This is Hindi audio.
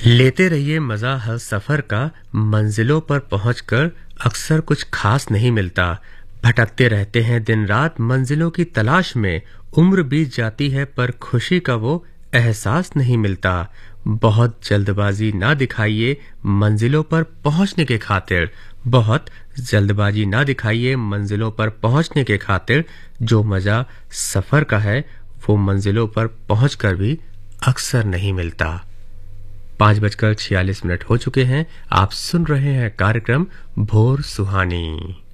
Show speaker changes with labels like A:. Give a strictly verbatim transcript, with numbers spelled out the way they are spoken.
A: लेते रहिए मजा हर सफर का। मंजिलों पर पहुंचकर अक्सर कुछ खास नहीं मिलता। भटकते रहते हैं दिन रात मंजिलों की तलाश में। उम्र बीत जाती है पर खुशी का वो एहसास नहीं मिलता। बहुत जल्दबाजी ना दिखाइए मंजिलों पर पहुंचने के खातिर। बहुत जल्दबाजी ना दिखाइए मंजिलों पर पहुंचने के खातिर। जो मजा सफर का है वो मंजिलों पर पहुंचकर भी अक्सर नहीं मिलता। पांच बजकर छियालीस मिनट हो चुके हैं। आप सुन रहे हैं कार्यक्रम भोर सुहानी।